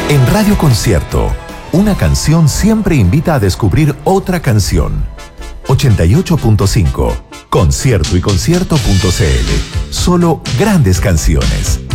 En Radio Concierto, una canción siempre invita a descubrir otra canción. 88.5, concierto y concierto.cl. Solo grandes canciones.